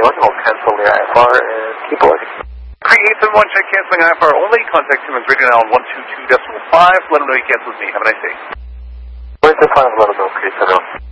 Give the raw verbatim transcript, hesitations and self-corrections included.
anyone, I'll cancel the I F R and keep boarding. Creek eight seven one, check canceling I F R only. Contact Siemens Radio now on one two two point five. Let them know you canceled me. Have a nice day. one two five, let them know, Creek seven one.